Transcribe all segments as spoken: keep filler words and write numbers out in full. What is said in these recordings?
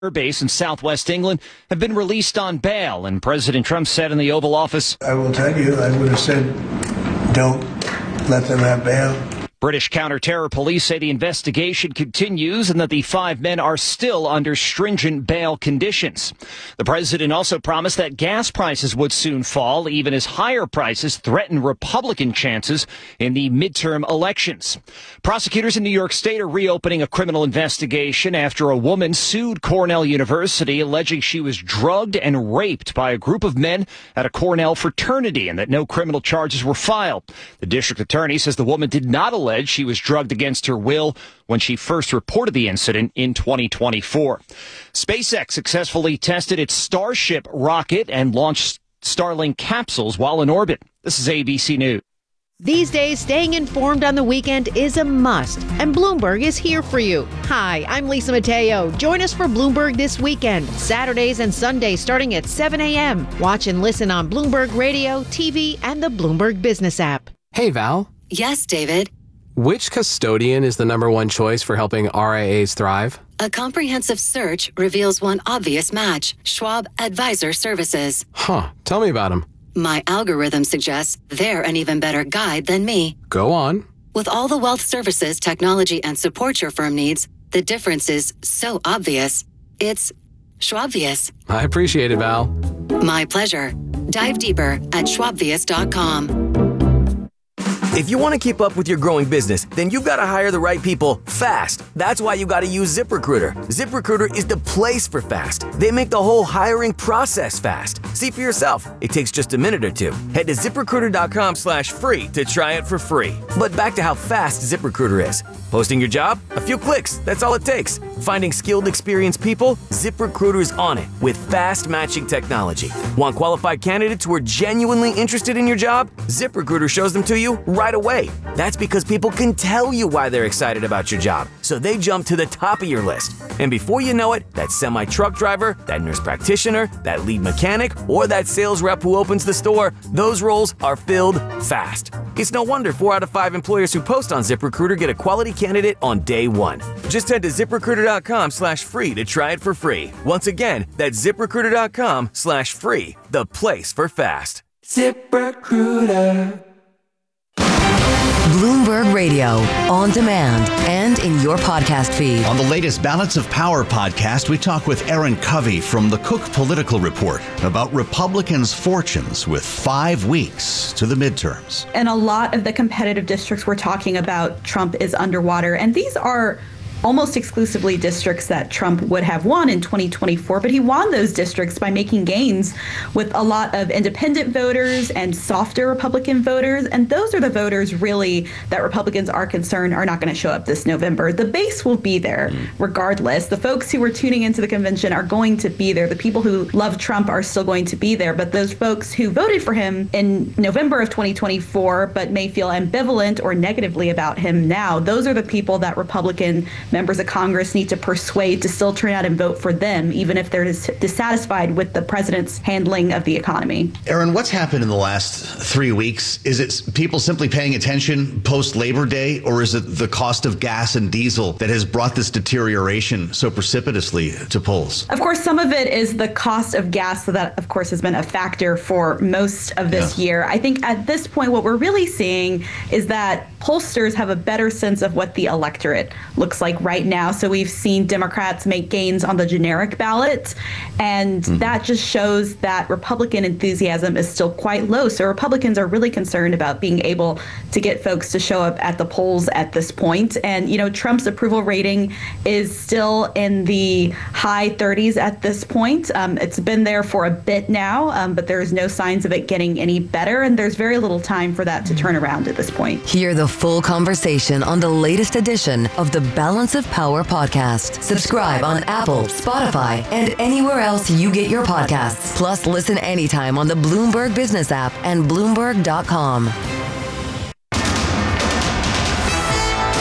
base in southwest England have been released on bail, and President Trump said in the Oval Office, I will tell you, I would have said, don't let them have bail. British counter-terror police say the investigation continues and that the five men are still under stringent bail conditions. The president also promised that gas prices would soon fall, even as higher prices threaten Republican chances in the midterm elections. Prosecutors in New York State are reopening a criminal investigation after a woman sued Cornell University, alleging she was drugged and raped by a group of men at a Cornell fraternity and that no criminal charges were filed. The district attorney says the woman did not allege she was drugged against her will when she first reported the incident in twenty twenty-four. SpaceX successfully tested its Starship rocket and launched Starlink capsules while in orbit. This is A B C News. These days, staying informed on the weekend is a must, and Bloomberg is here for you. Hi, I'm Lisa Mateo. Join us for Bloomberg This Weekend, Saturdays and Sundays starting at seven a.m. Watch and listen on Bloomberg Radio, T V, and the Bloomberg Business app. Hey, Val. Yes, David. Which custodian is the number one choice for helping R I As thrive? A comprehensive search reveals one obvious match: Schwab Advisor Services. Huh. Tell me about them. My algorithm suggests they're an even better guide than me. Go on. With all the wealth services, technology, and support your firm needs, the difference is so obvious. It's Schwabvious. I appreciate it, Val. My pleasure. Dive deeper at schwabvious dot com. If you want to keep up with your growing business, then you've got to hire the right people fast. That's why you got to use ZipRecruiter. ZipRecruiter is the place for fast. They make the whole hiring process fast. See for yourself. It takes just a minute or two. Head to ZipRecruiter.com slash free to try it for free. But back to how fast ZipRecruiter is. Posting your job? A few clicks. That's all it takes. Finding skilled, experienced people? ZipRecruiter's on it with fast matching technology. Want qualified candidates who are genuinely interested in your job? ZipRecruiter shows them to you right away. That's because people can tell you why they're excited about your job, so they jump to the top of your list. And before you know it, that semi-truck driver, that nurse practitioner, that lead mechanic, or that sales rep who opens the store, those roles are filled fast. It's no wonder four out of five employers who post on ZipRecruiter get a quality candidate on day one. Just head to ZipRecruiter.com slash free to try it for free. Once again, that's ZipRecruiter.com slash free, the place for fast. ZipRecruiter. Bloomberg Radio, on demand and in your podcast feed. On the latest Balance of Power podcast, we talk with Aaron Covey from the Cook Political Report about Republicans' fortunes with five weeks to the midterms. And a lot of the competitive districts we're talking about, Trump is underwater. And these are almost exclusively districts that Trump would have won in twenty twenty-four, but he won those districts by making gains with a lot of independent voters and softer Republican voters. And those are the voters really that Republicans are concerned are not going to show up this November. The base will be there regardless. The folks who were tuning into the convention are going to be there. The people who love Trump are still going to be there. But those folks who voted for him in November of twenty twenty-four but may feel ambivalent or negatively about him now, those are the people that Republican members of Congress need to persuade to still turn out and vote for them, even if they're dis- dissatisfied with the president's handling of the economy. Aaron, what's happened in the last three weeks? Is it people simply paying attention post-Labor Day, or is it the cost of gas and diesel that has brought this deterioration so precipitously to polls? Of course, some of it is the cost of gas, so that, of course, has been a factor for most of this yeah. year. I think at this point, what we're really seeing is that pollsters have a better sense of what the electorate looks like right now. So we've seen Democrats make gains on the generic ballot, and mm-hmm. that just shows that Republican enthusiasm is still quite low. So Republicans are really concerned about being able to get folks to show up at the polls at this point. And, you know, Trump's approval rating is still in the high thirties at this point. Um, it's been there for a bit now, um, but there's no signs of it getting any better. And there's very little time for that to turn around at this point. Hear the full conversation on the latest edition of the Balance of Power podcast. Subscribe on Apple, Spotify, and anywhere else you get your podcasts. Plus, listen anytime on the Bloomberg Business app and Bloomberg dot com.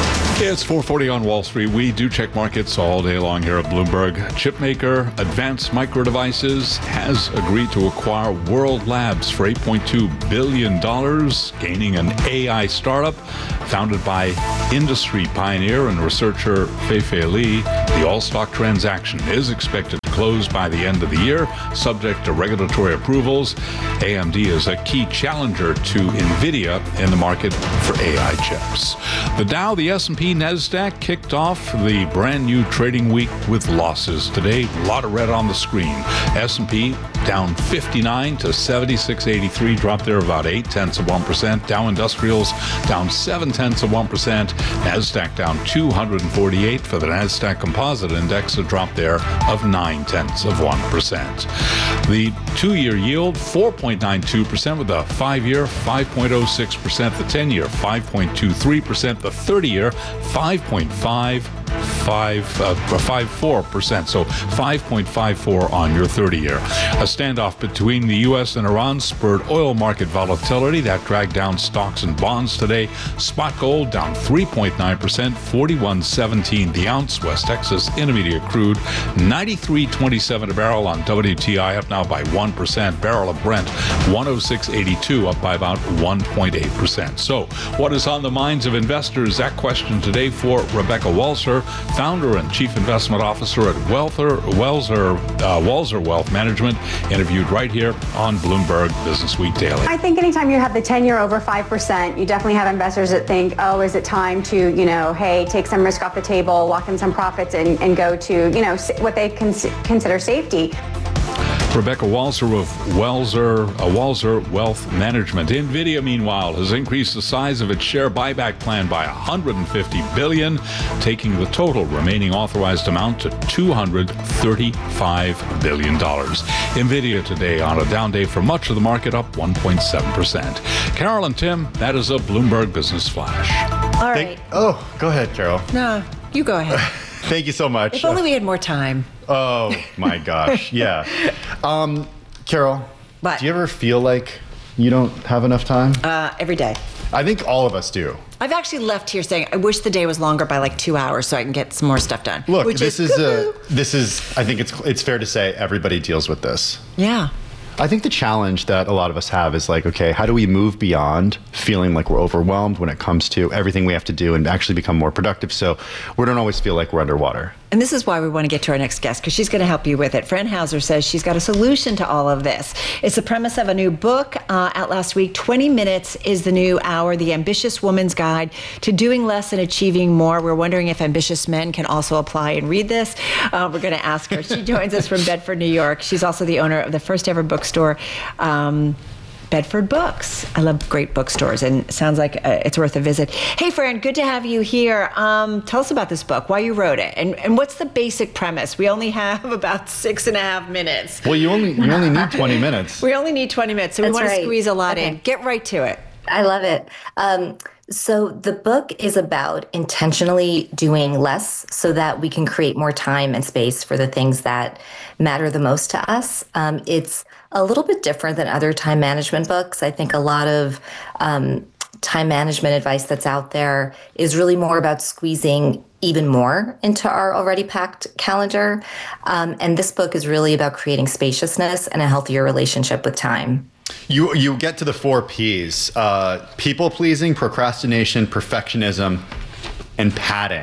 It's four forty on Wall Street. We do check markets all day long here at Bloomberg. Chipmaker Advanced Micro Devices has agreed to acquire World Labs for eight point two billion dollars, gaining an A I startup founded by industry pioneer and researcher Fei-Fei Li. The all-stock transaction is expected to close by the end of the year, subject to regulatory approvals. A M D is a key challenger to NVIDIA in the market for A I chips. The Dow, the S and P, NASDAQ kicked off the brand new trading week with losses today. A lot of red on the screen. S and P down fifty-nine to seventy-six eighty-three, dropped there about eight tenths of one percent. Dow Industrials down seven tenths of one percent. NASDAQ down two hundred forty-eight for the NASDAQ Composite Index, a drop there of nine tenths of one percent. The two-year yield four point nine two percent, with the five-year five point oh six percent, the ten-year five point two three percent, the thirty-year five point five five, uh, five four percent, so five point five four on your thirty-year. A standoff between the U S and Iran spurred oil market volatility that dragged down stocks and bonds today. Spot gold down three point nine percent, forty-one seventeen the ounce. West Texas Intermediate crude ninety-three twenty-seven a barrel on W T I, up now by one percent. Barrel of Brent one oh six eighty-two, up by about one point eight percent. So, what is on the minds of investors? That question today for Rebecca Walser, founder and chief investment officer at Welther, Welser, uh, Walser Wealth Management, interviewed right here on Bloomberg Business Week Daily. I think anytime you have the ten-year over five percent, you definitely have investors that think, oh, is it time to, you know, hey, take some risk off the table, lock in some profits, and, and go to, you know, what they cons- consider safety. Rebecca Walser of Welser, uh, Walser Wealth Management. NVIDIA, meanwhile, has increased the size of its share buyback plan by one hundred fifty billion dollars, taking the total remaining authorized amount to two hundred thirty-five billion dollars. NVIDIA today on a down day for much of the market, up one point seven percent. Carol and Tim, that is a Bloomberg Business Flash. All right. Thank- oh, go ahead, Carol. No, you go ahead. Thank you so much. If only we had more time. Oh, my gosh. Yeah. Um, Carol, what? Do you ever feel like you don't have enough time? Uh, every day. I think all of us do. I've actually left here saying I wish the day was longer by like two hours so I can get some more stuff done. Look, which this is, is a, this is, I think it's it's fair to say everybody deals with this. Yeah. I think the challenge that a lot of us have is like, okay, how do we move beyond feeling like we're overwhelmed when it comes to everything we have to do and actually become more productive so we don't always feel like we're underwater? And this is why we want to get to our next guest, because she's going to help you with it. Fran Hauser says she's got a solution to all of this. It's the premise of a new book uh, out last week. twenty minutes is the new hour, The Ambitious Woman's Guide to Doing Less and Achieving More. We're wondering if ambitious men can also apply and read this. Uh, we're going to ask her. She joins us from Bedford, New York. She's also the owner of the first ever bookstore, um, Bedford Books. I love great bookstores, and it sounds like uh, it's worth a visit. Hey, Fran, good to have you here. Um, tell us about this book, why you wrote it, and, and what's the basic premise? We only have about six and a half minutes. Well, you only you only need twenty minutes. We only need twenty minutes, so That's we want right. to squeeze a lot Okay. in. Get right to it. I love it. Um, so the book is about intentionally doing less so that we can create more time and space for the things that matter the most to us. Um, it's a little bit different than other time management books. I think a lot of um, time management advice that's out there is really more about squeezing even more into our already packed calendar. Um, and this book is really about creating spaciousness and a healthier relationship with time. You you get to the four P's: uh, people pleasing, procrastination, perfectionism, and padding.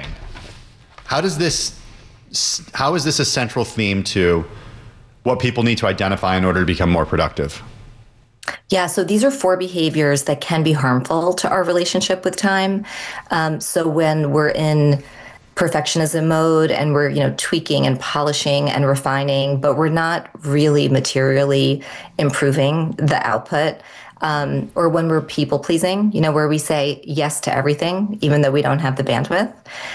How does this? How is this a central theme to what people need to identify in order to become more productive? Yeah, so these are four behaviors that can be harmful to our relationship with time. Um, so when we're in perfectionism mode and we're, you know, tweaking and polishing and refining, but we're not really materially improving the output. Um, or when we're people pleasing, you know, where we say yes to everything, even though we don't have the bandwidth.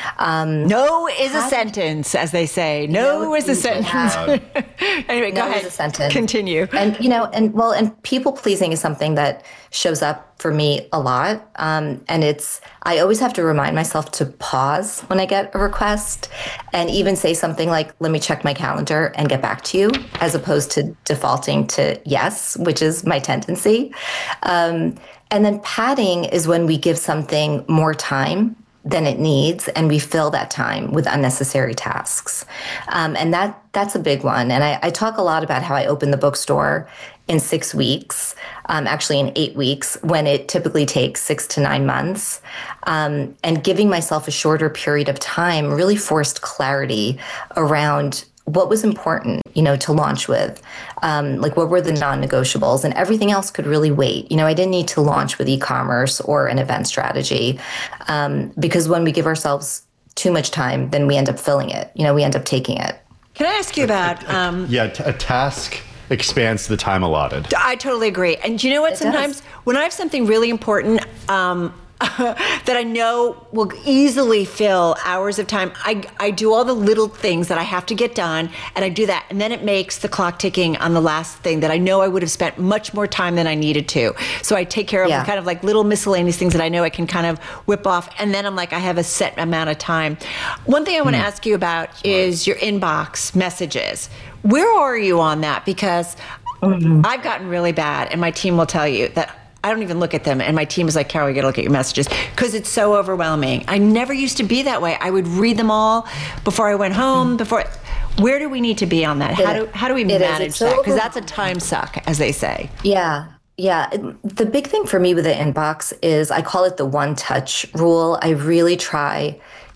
Um, no is a sentence, as they say. No, no is a sentence. Anyway, go no ahead. Is a sentence. Continue. And, you know, and well, and people pleasing is something that shows up for me a lot. Um, and it's, I always have to remind myself to pause when I get a request and even say something like, let me check my calendar and get back to you, as opposed to defaulting to yes, which is my tendency. Um, and then padding is when we give something more time than it needs, and we fill that time with unnecessary tasks. Um, and that that's a big one. And I, I talk a lot about how I opened the bookstore in six weeks, um, actually in eight weeks, when it typically takes six to nine months. Um, and giving myself a shorter period of time really forced clarity around what was important, you know, to launch with, um, like what were the non-negotiables, and everything else could really wait. You know, I didn't need to launch with e-commerce or an event strategy, um, because when we give ourselves too much time, then we end up filling it. You know, we end up taking it. Can I ask you about? Um, yeah, t- a task expands the time allotted. I totally agree. And do you know what? It Sometimes does. when I have something really important, um, that I know will easily fill hours of time, I, I do all the little things that I have to get done, and I do that. And then it makes the clock ticking on the last thing that I know I would have spent much more time than I needed to. So I take care of Yeah. kind of like little miscellaneous things that I know I can kind of whip off. And then I'm like, I have a set amount of time. One thing I want to ask you about is your inbox messages. Where are you on that? Because mm-hmm. I've gotten really bad, and my team will tell you that I don't even look at them. And my team is like, Carol, you got to look at your messages because it's so overwhelming. I never used to be that way. I would read them all before I went home, before. Where do we need to be on that? How do, how do we manage that? Because that's a time suck, as they say. Yeah. Yeah. The big thing for me with the inbox is I call it the one touch rule. I really try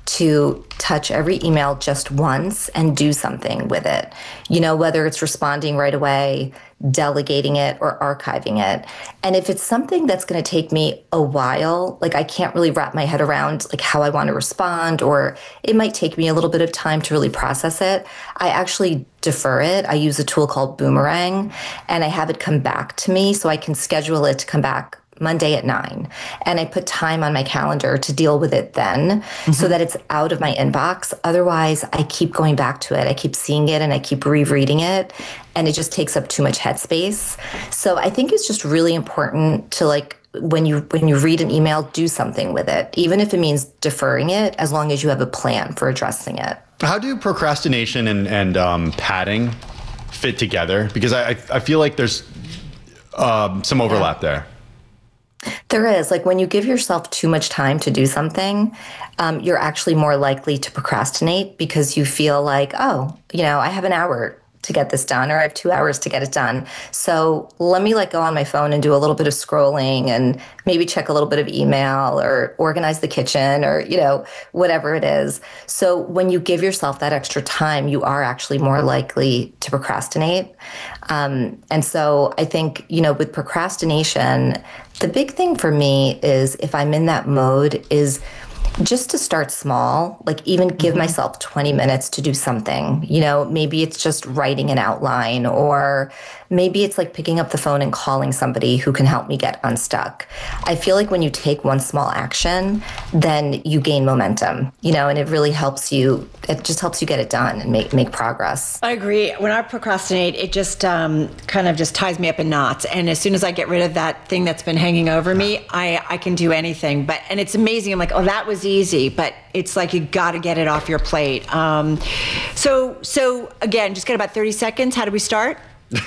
to touch every email just once and do something with it. You know, whether it's responding right away, delegating it, or archiving it. And if it's something that's going to take me a while, like I can't really wrap my head around like how I want to respond, or it might take me a little bit of time to really process it, I actually defer it. I use a tool called Boomerang, and I have it come back to me so I can schedule it to come back Monday at nine. And I put time on my calendar to deal with it then, mm-hmm. so that it's out of my inbox. Otherwise, I keep going back to it. I keep seeing it and I keep rereading it, and it just takes up too much headspace. So I think it's just really important to, like, when you when you read an email, do something with it, even if it means deferring it, as long as you have a plan for addressing it. How do procrastination and, and um, padding fit together? Because I, I feel like there's um, some overlap yeah. there. There is. Like when you give yourself too much time to do something, um, you're actually more likely to procrastinate because you feel like, oh, you know, I have an hour to get this done, or I have two hours to get it done. So let me like go on my phone and do a little bit of scrolling and maybe check a little bit of email or organize the kitchen or, you know, whatever it is. So when you give yourself that extra time, you are actually more likely to procrastinate. Um, and so I think, you know, with procrastination, the big thing for me is if I'm in that mode is just to start small, like even give mm-hmm. myself twenty minutes to do something. You know, maybe it's just writing an outline, or maybe it's like picking up the phone and calling somebody who can help me get unstuck. I feel like when you take one small action, then you gain momentum, you know, and it really helps you, it just helps you get it done and make, make progress. I agree. When I procrastinate, it just um, kind of just ties me up in knots. And as soon as I get rid of that thing that's been hanging over me, I, I can do anything. But, and it's amazing. I'm like, oh, that was easy, but it's like you got to get it off your plate. Um, so, so again, just get about thirty seconds. How do we start?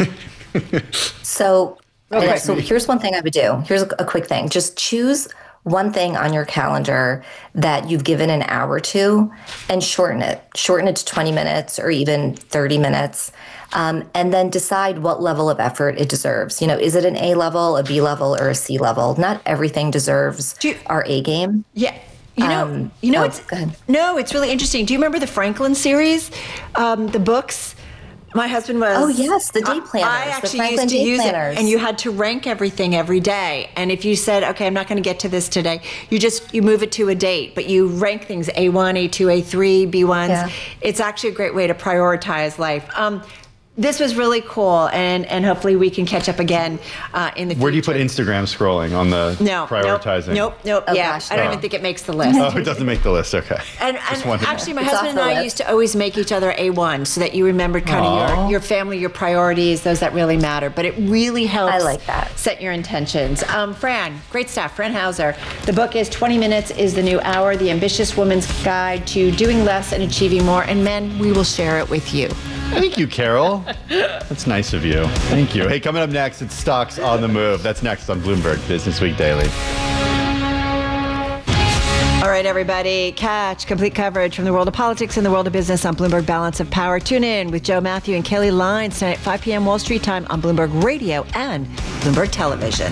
so, okay. so here's one thing I would do. Here's a, a quick thing. Just choose one thing on your calendar that you've given an hour to and shorten it. Shorten it to twenty minutes or even thirty minutes. Um, and then decide what level of effort it deserves. You know, is it an A level, a B level, or a C level? Not everything deserves you, our A game. Yeah. You know, um, you know, oh, it's no, it's really interesting. Do you remember the Franklin series, um, the books? My husband was. Oh yes, the day planners. I actually the used to day use planners. it, and you had to rank everything every day. And if you said, "Okay, I'm not going to get to this today," you just you move it to a date, but you rank things A one, A two, A three, B ones. Yeah. It's actually a great way to prioritize life. Um, This was really cool, and, and hopefully we can catch up again uh, in the future. Where do you put Instagram scrolling on the no, prioritizing? Nope, nope, nope. Oh, yeah. gosh, I don't no. even think it makes the list. Oh, it doesn't make the list. Okay. And, and actually, my It's husband and off the I list. used to always make each other A one so that you remembered kind of your, your family, your priorities, those that really matter. But it really helps I like that. set your intentions. Um, Fran, great stuff. Fran Hauser. The book is twenty minutes is the New Hour, The Ambitious Woman's Guide to Doing Less and Achieving More. And men, we will share it with you. Thank you, Carol. That's nice of you. Thank you. Hey, coming up next, it's Stocks on the Move. That's next on Bloomberg Business Week Daily. All All right, everybody, catch complete coverage from the world of politics and the world of business on Bloomberg Balance of Power. Tune in with Joe Matthew and Kelly Lyons tonight at five p.m. Wall Street time on Bloomberg Radio and Bloomberg Television.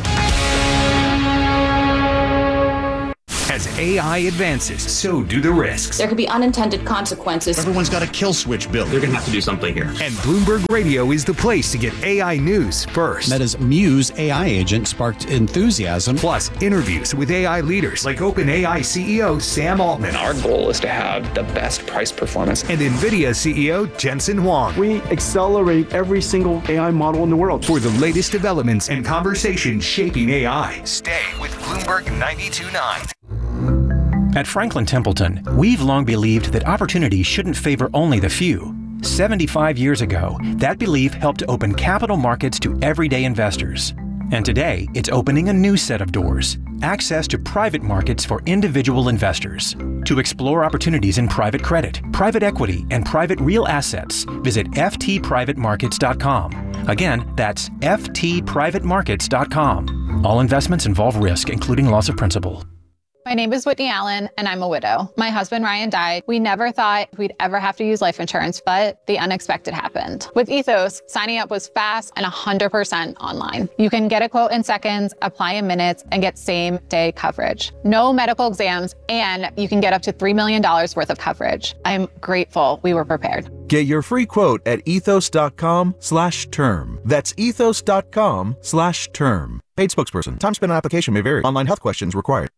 As A I advances, so do the risks. There could be unintended consequences. Everyone's got a kill switch built. They're going to have to do something here. And Bloomberg Radio is the place to get A I news first. Meta's Muse A I agent sparked enthusiasm. Plus, interviews with A I leaders like OpenAI C E O Sam Altman. Our goal is to have the best price performance. And NVIDIA C E O Jensen Huang. We accelerate every single A I model in the world. For the latest developments and conversations shaping A I, stay with Bloomberg ninety-two point nine. At Franklin Templeton, we've long believed that opportunity shouldn't favor only the few. seventy-five years ago, that belief helped open capital markets to everyday investors. And today, it's opening a new set of doors, access to private markets for individual investors. To explore opportunities in private credit, private equity, and private real assets, visit f t private markets dot com. Again, that's f t private markets dot com. All investments involve risk, including loss of principal. My name is Whitney Allen, and I'm a widow. My husband, Ryan, died. We never thought we'd ever have to use life insurance, but the unexpected happened. With Ethos, signing up was fast and one hundred percent online. You can get a quote in seconds, apply in minutes, and get same-day coverage. No medical exams, and you can get up to three million dollars worth of coverage. I'm grateful we were prepared. Get your free quote at ethos.com slash term. That's ethos.com slash term. Paid spokesperson. Time spent on application may vary. Online health questions required.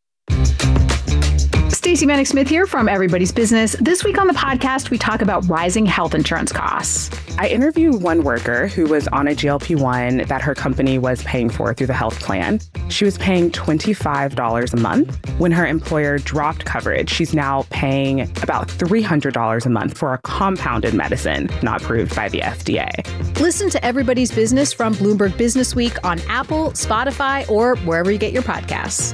Stacey Vanek Smith here from Everybody's Business. This week on the podcast, we talk about rising health insurance costs. I interviewed one worker who was on a G L P one that her company was paying for through the health plan. She was paying twenty-five dollars a month. When her employer dropped coverage, she's now paying about three hundred dollars a month for a compounded medicine not approved by the F D A. Listen to Everybody's Business from Bloomberg Business Week on Apple, Spotify, or wherever you get your podcasts.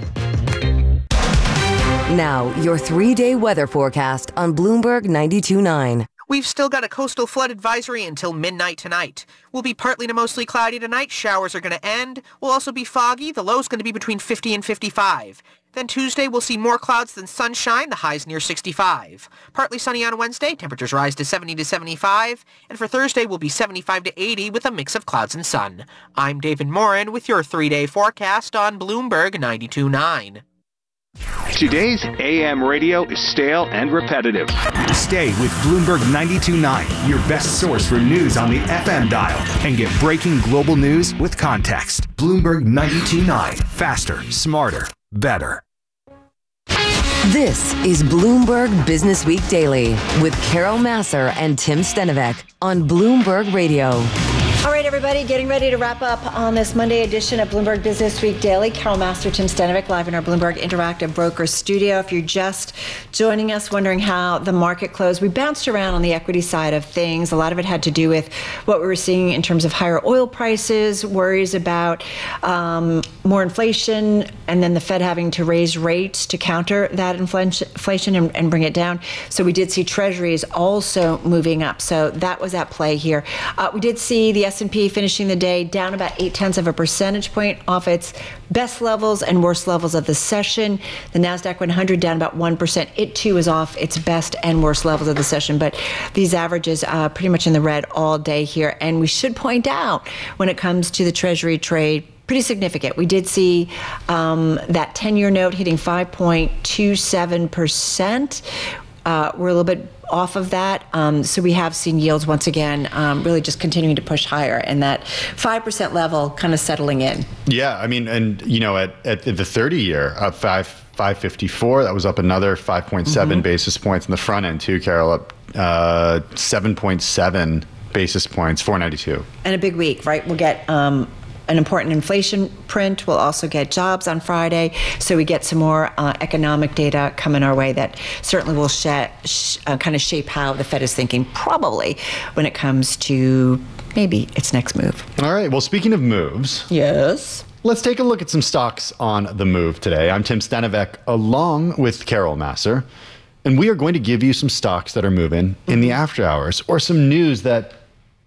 Now, your three-day weather forecast on Bloomberg ninety-two point nine. We've still got a coastal flood advisory until midnight tonight. We'll be partly to mostly cloudy tonight. Showers are going to end. We'll also be foggy. The low's going to be between fifty and fifty-five. Then Tuesday, we'll see more clouds than sunshine. The high's near sixty-five. Partly sunny on Wednesday. Temperatures rise to seventy to seventy-five. And for Thursday, we'll be seventy-five to eighty with a mix of clouds and sun. I'm David Morin with your three-day forecast on Bloomberg ninety-two point nine. Today's A M radio is stale and repetitive. Stay with Bloomberg ninety-two point nine, your best source for news on the F M dial, and get breaking global news with context. Bloomberg ninety-two point nine. Faster, smarter, better. This is Bloomberg Business Week Daily with Carol Massar and Tim Stenovec on Bloomberg Radio. All right, everybody, getting ready to wrap up on this Monday edition of Bloomberg Business Week Daily. Carol Massar, Tim Stenovec, live in our Bloomberg Interactive Brokers studio. If you're just joining us, wondering how the market closed, we bounced around on the equity side of things. A lot of it had to do with what we were seeing in terms of higher oil prices, worries about um, more inflation, and then the Fed having to raise rates to counter that inflation and, and bring it down. So we did see Treasuries also moving up. So that was at play here. Uh, we did see the S and P finishing the day down about eight tenths of a percentage point off its best levels and worst levels of the session. The NASDAQ one hundred down about one percent. It too is off its best and worst levels of the session, but these averages uh, pretty much in the red all day here. And we should point out when it comes to the Treasury trade, pretty significant. We did see um, that ten-year note hitting five point two seven percent. Uh, we're a little bit off of that. Um, so we have seen yields once again um, really just continuing to push higher, and that five percent level kind of settling in. Yeah, I mean, and, you know, at, at the thirty-year, up five, five fifty-four, that was up another five point seven mm-hmm. basis points in the front end, too, Carol, up uh, seven point seven basis points, four ninety-two. And a big week, right? We'll get um, an important inflation print. We'll also get jobs on Friday. So we get some more uh, economic data coming our way that certainly will sh- sh- uh, kind of shape how the Fed is thinking, probably when it comes to maybe its next move. All right. Well, speaking of moves. Yes. Let's take a look at some stocks on the move today. I'm Tim Stenovec along with Carol Massar, and we are going to give you some stocks that are moving mm-hmm. in the after hours, or some news that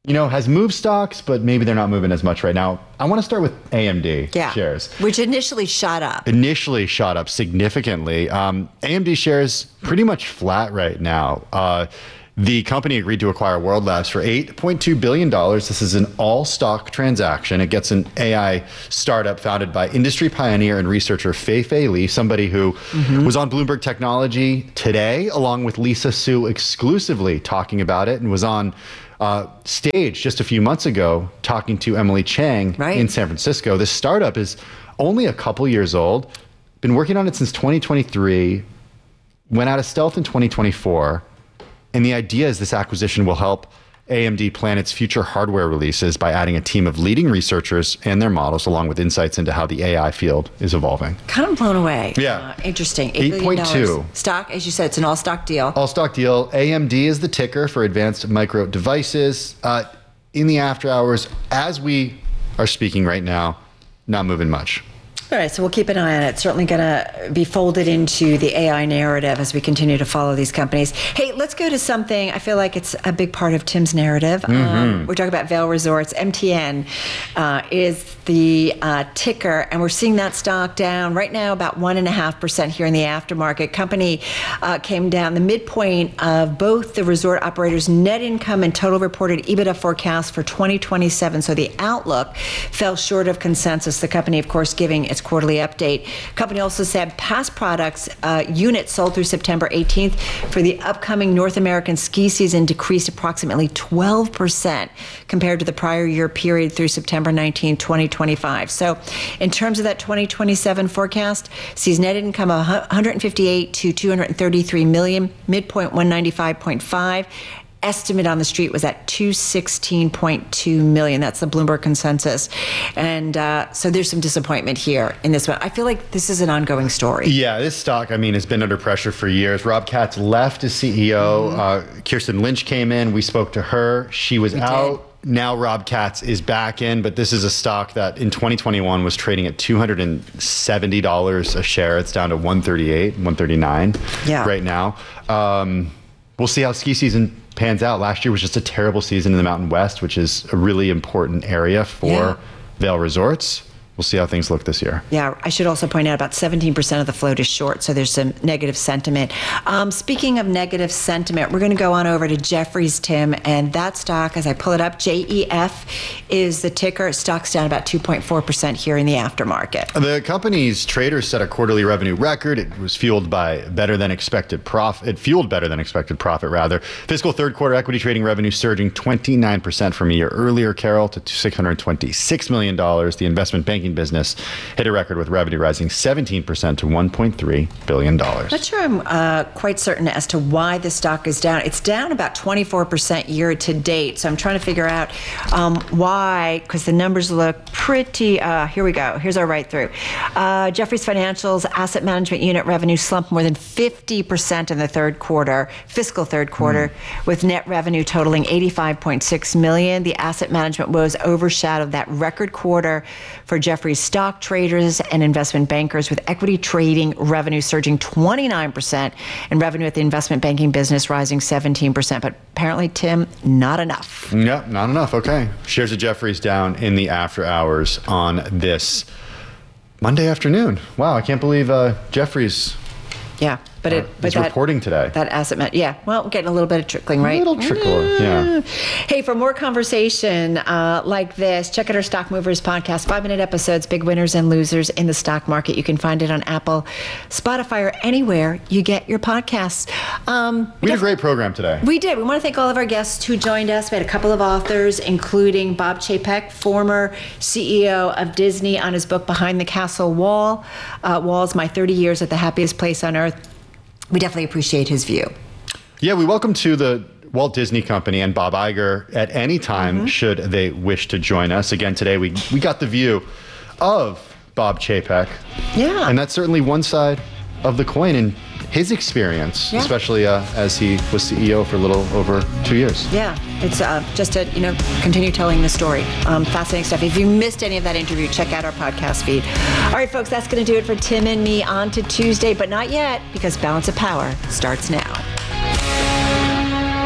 you know, has moved stocks, but maybe they're not moving as much right now. I want to start with A M D yeah. shares. Which initially shot up. Initially shot up significantly. Um, A M D shares pretty much flat right now. Uh, the company agreed to acquire World Labs for eight point two billion dollars. This is an all-stock transaction. It gets an A I startup founded by industry pioneer and researcher Fei-Fei Li, somebody who mm-hmm. was on Bloomberg Technology today, along with Lisa Su exclusively talking about it, and was on Uh, stage just a few months ago talking to Emily Chang right. in San Francisco. This startup is only a couple years old, been working on it since twenty twenty-three, went out of stealth in twenty twenty-four, and the idea is this acquisition will help A M D plan its future hardware releases by adding a team of leading researchers and their models, along with insights into how the A I field is evolving. Kind of blown away. Yeah. Uh, interesting. eight point two. Stock, as you said, it's an all-stock deal. All-stock deal. A M D is the ticker for Advanced Micro Devices. Uh, in the after hours, as we are speaking right now, not moving much. All right, so we'll keep an eye on it. It's certainly going to be folded into the A I narrative as we continue to follow these companies. Hey, let's go to something. I feel like it's a big part of Tim's narrative. Mm-hmm. Um, we're talking about Vail Resorts. M T N uh, is the uh, ticker, and we're seeing that stock down right now about one and a half percent here in the aftermarket. Company uh, came down. The midpoint of both the resort operators' net income and total reported EBITDA forecast for twenty twenty-seven. So the outlook fell short of consensus. The company, of course, giving its quarterly update. Company also said past products uh, units sold through September eighteenth for the upcoming North American ski season decreased approximately twelve percent compared to the prior year period through September nineteenth, twenty twenty-five. So in terms of that twenty twenty-seven forecast, sees net income of one hundred fifty-eight to two hundred thirty-three million, midpoint one ninety-five point five. Estimate on the street was at two hundred sixteen point two million. That's the Bloomberg consensus. And uh, so there's some disappointment here in this one. I feel like this is an ongoing story. Yeah, this stock, I mean, has been under pressure for years. Rob Katz left as C E O. Mm-hmm. Uh, Kirsten Lynch came in. We spoke to her. She was we out. Did. Now Rob Katz is back in, but this is a stock that in twenty twenty-one was trading at two hundred seventy dollars a share. It's down to one thirty-eight, one thirty-nine yeah. right now. Um, we'll see how ski season pans out. Last year was just a terrible season in the Mountain West, which is a really important area for yeah. Vail Resorts. We'll see how things look this year. Yeah, I should also point out about seventeen percent of the float is short, so there's some negative sentiment. Um, speaking of negative sentiment, we're going to go on over to Jefferies, Tim, and that stock, as I pull it up, J E F is the ticker. Stock's down about two point four percent here in the aftermarket. The company's traders set a quarterly revenue record. It was fueled by better than expected profit. It fueled better than expected profit, rather. Fiscal third quarter equity trading revenue surging twenty-nine percent from a year earlier, Carol, to six hundred twenty-six million dollars. The investment banking business hit a record with revenue rising seventeen percent to one point three billion dollars. Not sure I'm uh, quite certain as to why the stock is down. It's down about twenty-four percent year to date. So I'm trying to figure out um, why, because the numbers look pretty, uh, here we go. Here's our right through. Uh, Jefferies Financial's asset management unit revenue slumped more than fifty percent in the third quarter, fiscal third quarter, mm. with net revenue totaling eighty-five point six million dollars. The asset management woes overshadowed that record quarter for Jefferies stock traders and investment bankers, with equity trading revenue surging twenty-nine percent and revenue at the investment banking business rising seventeen percent. But apparently, Tim, not enough. Yeah, not enough. Okay. Shares of Jefferies down in the after hours on this Monday afternoon. Wow, I can't believe uh, Jefferies. Yeah, but it. But it's that, reporting today. That asset, man, yeah. Well, getting a little bit of trickling, right? A little trickle, yeah. Hey, for more conversation uh, like this, check out our Stock Movers podcast, five-minute episodes, big winners and losers in the stock market. You can find it on Apple, Spotify, or anywhere you get your podcasts. Um, we had a great program today. We did. We want to thank all of our guests who joined us. We had a couple of authors, including Bob Chapek, former C E O of Disney, on his book Behind the Castle Wall. Uh, Walls, My thirty years at the Happiest Place on Earth. We definitely appreciate his view. Yeah, we welcome to the Walt Disney Company and Bob Iger at any time mm-hmm. should they wish to join us. Again, today we, we got the view of Bob Chapek. Yeah. And that's certainly one side of the coin in his experience, yeah. especially uh, as he was C E O for a little over two years. Yeah, it's uh, just to, you know, continue telling the story. Um, fascinating stuff. If you missed any of that interview, check out our podcast feed. All right, folks, that's going to do it for Tim and me on to Tuesday, but not yet, because Balance of Power starts now.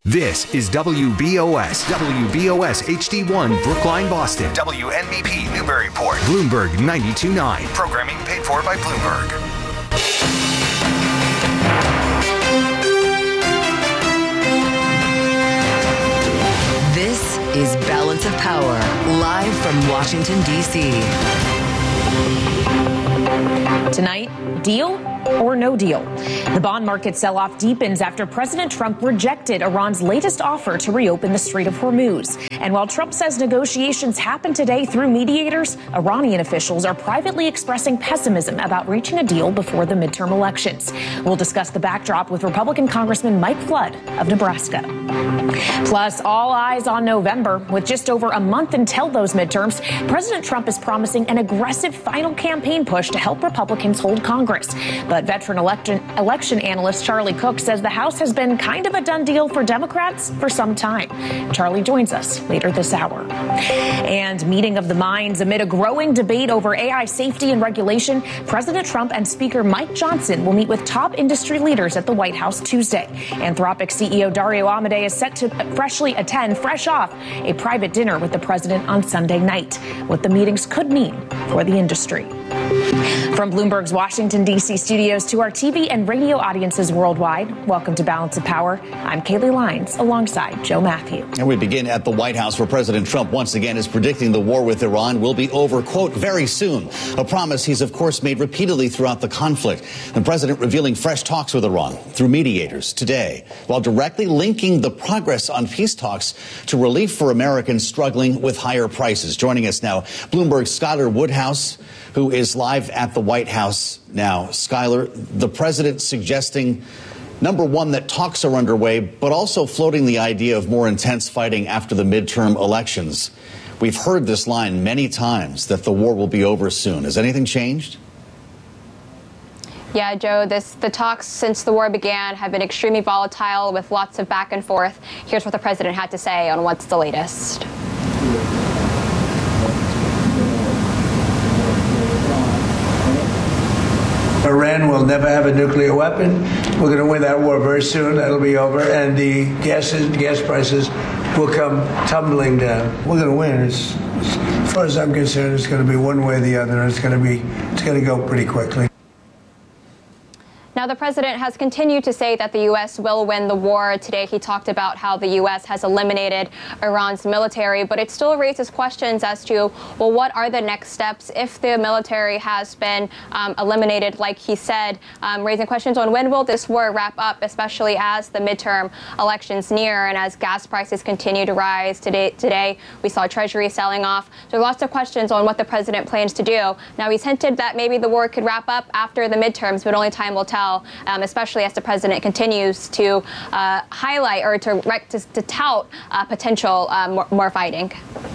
This is W B O S, W B O S H D one, Brookline, Boston. W N B P, Newburyport. Bloomberg ninety-two point nine. Programming paid for by Bloomberg. This is Balance of Power, live from Washington, D C. Tonight, deal or no deal? The bond market sell-off deepens after President Trump rejected Iran's latest offer to reopen the Strait of Hormuz. And while Trump says negotiations happen today through mediators, Iranian officials are privately expressing pessimism about reaching a deal before the midterm elections. We'll discuss the backdrop with Republican Congressman Mike Flood of Nebraska. Plus, all eyes on November. With just over a month until those midterms, President Trump is promising an aggressive final campaign push to help Republicans hold Congress. But veteran election, election analyst Charlie Cook says the House has been kind of a done deal for Democrats for some time. Charlie joins us later this hour. And meeting of the minds amid a growing debate over A I safety and regulation, President Trump and Speaker Mike Johnson will meet with top industry leaders at the White House Tuesday. Anthropic C E O Dario Amodei is set to freshly attend, fresh off, a private dinner with the president on Sunday night. What the meetings could mean for the industry. From Bloomberg's Washington, D C studios to our T V and radio audiences worldwide, welcome to Balance of Power. I'm Kaylee Lyons alongside Joe Matthew. And we begin at the White House, where President Trump once again is predicting the war with Iran will be over, quote, very soon. A promise he's, of course, made repeatedly throughout the conflict. The president revealing fresh talks with Iran through mediators today, while directly linking the progress on peace talks to relief for Americans struggling with higher prices. Joining us now, Bloomberg's Skylar Woodhouse, who is live at the White House now. Skylar, the president suggesting, number one, that talks are underway, but also floating the idea of more intense fighting after the midterm elections. We've heard this line many times, that the war will be over soon. Has anything changed? Yeah, Joe, this, the talks since the war began have been extremely volatile with lots of back and forth. Here's what the president had to say on what's the latest. Iran will never have a nuclear weapon. We're going to win that war very soon. That'll be over. And the gases, gas prices will come tumbling down. We're going to win. It's, as far as I'm concerned, it's going to be one way or the other. It's going to be, it's going to go pretty quickly. Now, the president has continued to say that the U S will win the war. Today, he talked about how the U S has eliminated Iran's military, but it still raises questions as to, well, what are the next steps if the military has been um, eliminated, like he said, um, raising questions on when will this war wrap up, especially as the midterm elections near and as gas prices continue to rise. Today, today we saw Treasury selling off. So lots of questions on what the president plans to do. Now, he's hinted that maybe the war could wrap up after the midterms, but only time will tell. Um, especially as the president continues to uh, highlight or to, to, to tout uh, potential uh, more, more fighting.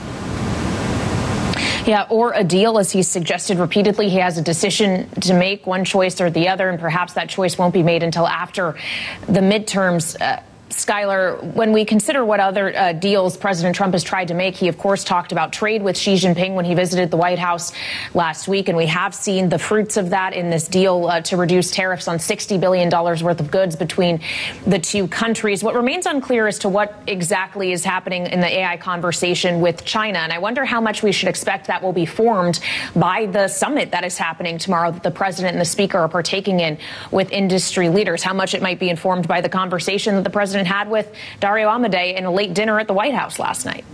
Yeah, or a deal, as he's suggested repeatedly. He has a decision to make, one choice or the other, and perhaps that choice won't be made until after the midterms. Uh, Skylar, when we consider what other uh, deals President Trump has tried to make, he, of course, talked about trade with Xi Jinping when he visited the White House last week. And we have seen the fruits of that in this deal uh, to reduce tariffs on sixty billion dollars worth of goods between the two countries. What remains unclear as to what exactly is happening in the A I conversation with China. And I wonder how much we should expect that will be formed by the summit that is happening tomorrow that the president and the speaker are partaking in with industry leaders. How much it might be informed by the conversation that the president had with Dario Amodei in a late dinner at the White House last night.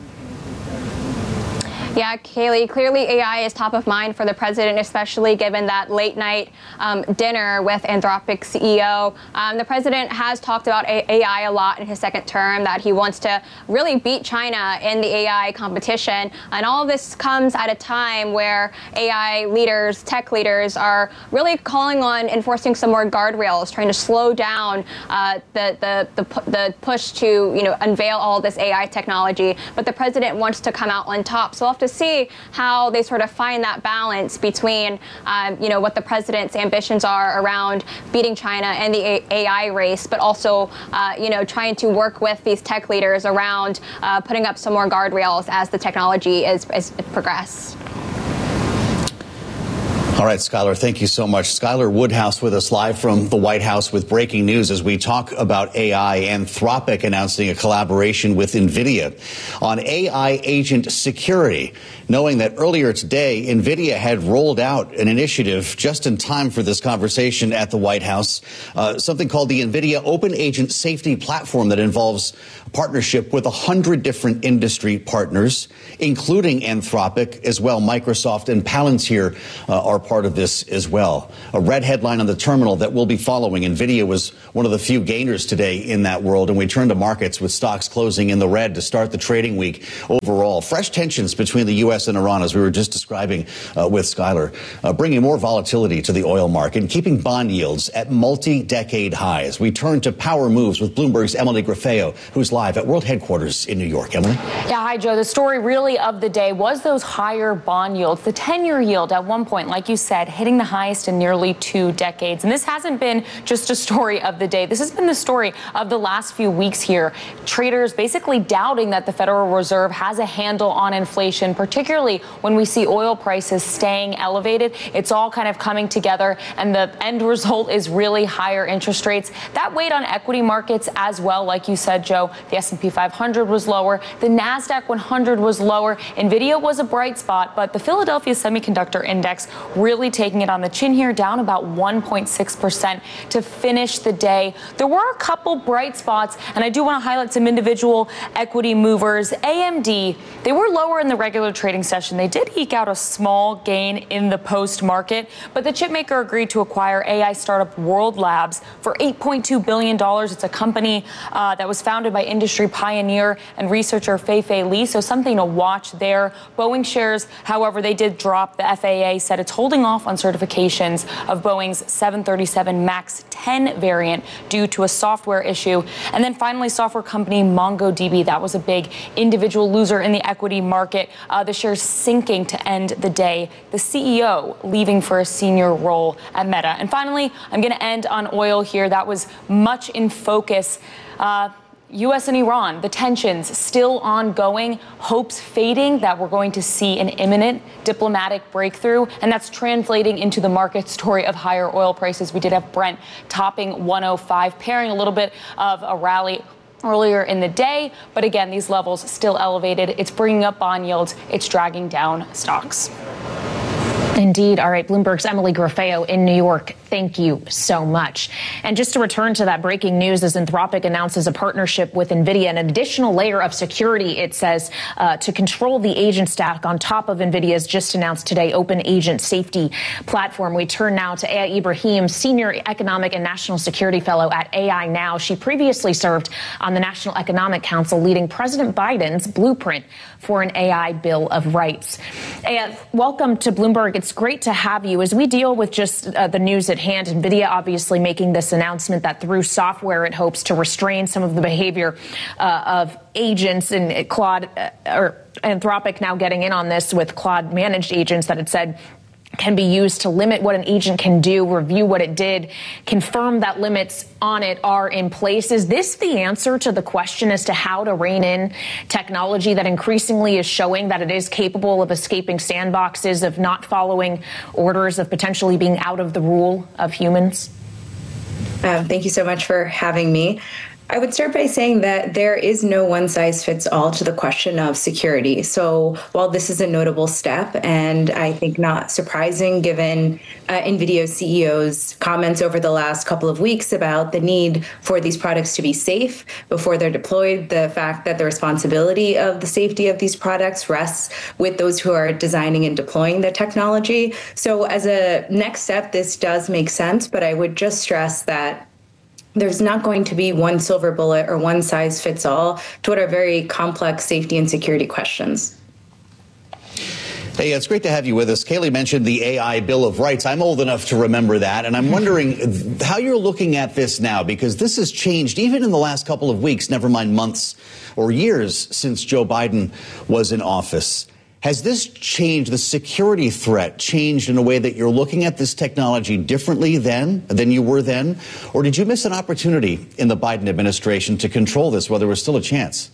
Yeah, Kaylee, clearly A I is top of mind for the president, especially given that late night um, dinner with Anthropic C E O. Um, the president has talked about A I a lot in his second term, that he wants to really beat China in the A I competition. And all of this comes at a time where A I leaders, tech leaders, are really calling on enforcing some more guardrails, trying to slow down uh, the, the, the, the push to, you know, unveil all this A I technology. But the president wants to come out on top. So we'll have to see how they sort of find that balance between, um, you know, what the president's ambitions are around beating China and the A I race, but also, uh, you know, trying to work with these tech leaders around uh, putting up some more guardrails as the technology is, is progressed. All right, Skylar, thank you so much. Skylar Woodhouse with us live from the White House with breaking news as we talk about A I. Anthropic announcing a collaboration with NVIDIA on A I agent security, knowing that earlier today, NVIDIA had rolled out an initiative just in time for this conversation at the White House, uh, something called the NVIDIA Open Agent Safety Platform that involves a partnership with one hundred different industry partners, including Anthropic as well. Microsoft and Palantir uh, are part of this as well. A red headline on the terminal that we'll be following. NVIDIA was one of the few gainers today in that world, and we turn to markets with stocks closing in the red to start the trading week overall. Fresh tensions between the U S and Iran, as we were just describing uh, with Skylar, uh, bringing more volatility to the oil market and keeping bond yields at multi-decade highs. We turn to power moves with Bloomberg's Emily Grafeo, who's live at World Headquarters in New York. Emily? Yeah, hi, Joe. The story really of the day was those higher bond yields. The ten-year yield at one point, like you said, hitting the highest in nearly two decades. And this hasn't been just a story of the day. This has been the story of the last few weeks here. Traders basically doubting that the Federal Reserve has a handle on inflation, particularly when we see oil prices staying elevated. It's all kind of coming together, and the end result is really higher interest rates. That weighed on equity markets as well. Like you said, Joe, the S and P five hundred was lower. The NASDAQ one hundred was lower. NVIDIA was a bright spot, but the Philadelphia Semiconductor Index really taking it on the chin here, down about one point six percent to finish the day. There were a couple bright spots, and I do want to highlight some individual equity movers. A M D, they were lower in the regular trading session. They did eke out a small gain in the post-market, but the chipmaker agreed to acquire A I startup World Labs for eight point two billion dollars. It's a company uh, that was founded by industry pioneer and researcher Fei-Fei Li, so something to watch there. Boeing shares, however, they did drop. The F A A said it's holding off on certifications of Boeing's seven thirty-seven MAX ten variant due to a software issue. And then finally, software company MongoDB, that was a big individual loser in the equity market. Uh, the shares sinking to end the day. The C E O leaving for a senior role at Meta. And finally, I'm going to end on oil here. That was much in focus. Uh, U S and Iran, the tensions still ongoing, hopes fading that we're going to see an imminent diplomatic breakthrough, and that's translating into the market story of higher oil prices. We did have Brent topping one oh five, pairing a little bit of a rally earlier in the day, but again, these levels still elevated. It's bringing up bond yields. It's dragging down stocks. Indeed. All right, Bloomberg's Emily Grafeo in New York. Thank you so much. And just to return to that breaking news, as Anthropic announces a partnership with NVIDIA, an additional layer of security, it says, uh, to control the agent stack on top of NVIDIA's just announced today Open Agent Safety Platform. We turn now to Aya Ibrahim, Senior Economic and National Security Fellow at A I Now. She previously served on the National Economic Council, leading President Biden's blueprint for an A I Bill of Rights. Aya, welcome to Bloomberg. It's great to have you. As we deal with just uh, the news at hand, NVIDIA obviously making this announcement that through software it hopes to restrain some of the behavior uh, of agents, and Claude uh, or Anthropic now getting in on this with Claude managed agents that it said can be used to limit what an agent can do, review what it did, confirm that limits on it are in place. Is this the answer to the question as to how to rein in technology that increasingly is showing that it is capable of escaping sandboxes, of not following orders, of potentially being out of the rule of humans? Um, thank you so much for having me. I would start by saying that there is no one size fits all to the question of security. So while this is a notable step, and I think not surprising given uh, NVIDIA C E O's comments over the last couple of weeks about the need for these products to be safe before they're deployed, the fact that the responsibility of the safety of these products rests with those who are designing and deploying the technology. So as a next step, this does make sense, but I would just stress that there's not going to be one silver bullet or one size fits all to what are very complex safety and security questions. Hey, it's great to have you with us. Kayleigh mentioned the A I Bill of Rights. I'm old enough to remember that, and I'm wondering how you're looking at this now, because this has changed even in the last couple of weeks, never mind months or years since Joe Biden was in office. Has this changed, the security threat changed in a way that you're looking at this technology differently then than you were then? Or did you miss an opportunity in the Biden administration to control this, while there was still a chance?